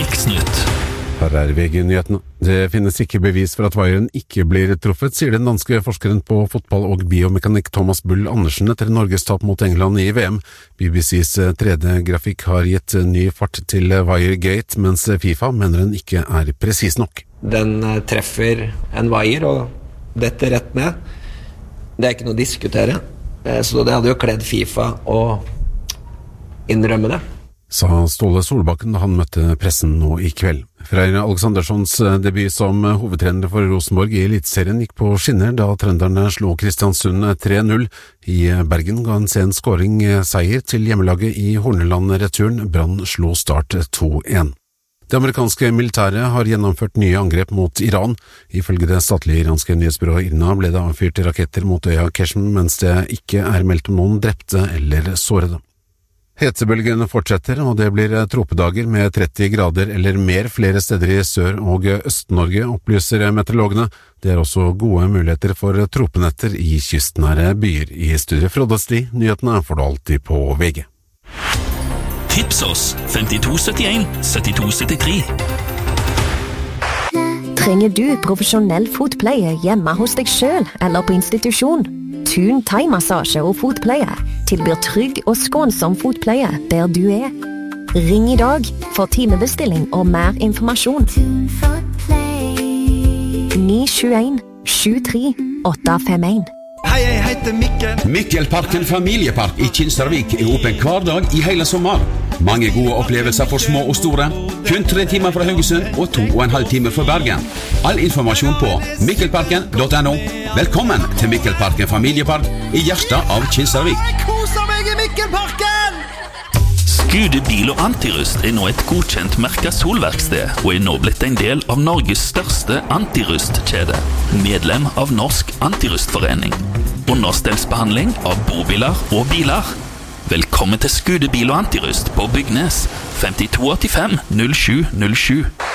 Dagsnytt. Her VG-nyhetene. Det finnes ikke bevis for at vaieren ikke blir truffet, sier den danske forskeren på fotball og biomekanikk Thomas Bull Andersen etter Norges tap mot England i VM. BBCs 3D-grafikk har gitt ny fart til Wiregate, mens FIFA mener den ikke er presis nok. Den treffer en vaier og detter rett ned. Det er ikke noe å diskutere. Så det hadde jo kledd FIFA å innrømme det. Sa Ståle Solbakken da han møtte pressen nå i kveld. Freyr Aleksanderssons debut som hovedtrener for Rosenborg i Eliteserien gikk på skinner da trønderne slo Kristiansund 3-0. I Bergen ga en sen scoring seier til hjemmelaget i Horneland-returen. Brann slo Start 2-1. Det amerikanske militæret har gjennomført nye angrep mot Iran. Ifølge det statlige iranske nyhetsbyrået IRNA ble det avfyrt raketter mot øya Keshem, mens det ikke er meldt om noen drepte eller sårede. Hetebølgen fortsetter, og det blir tropedager med 30 grader eller mer flere steder i Sør- og Øst-Norge, opplyser meteorologene. Det er også gode muligheter for tropenetter i kystnære byer. I studiet Frode Sti, nyhetene får du alltid på VG. Tips oss 5271 7273. Trenger du profesjonell fotpleie hjemme hos deg selv eller på institusjon? Thun thai-massasje og fotpleie tilbyr trygg og skånsom fotpleie der du er. Ring i dag for timebestilling og mer informasjon. 971 73 851. Hei, jeg heter Mikkel. Mikkelparken familiepark i Kinsarvik er åpen hver dag i hele sommer. Mange gode opplevelser for små og store. Kun 3 timer fra Haugesund og 2,5 timer fra Bergen. All informasjon på mikkelparken.no. Velkommen til Mikkelparken familiepark i hjertet av Kinsarvik. Jeg koser meg i Mikkelparken! Skude Bil og Antirust er nå et godkjent merket solverksted og er nå blitt en del av Norges største antirustkjede. Medlem av Norsk Antirustforening. Understellsbehandling av bobiler og biler. Velkommen til Skude Bil og Antirust på Bygnes 5285 0707.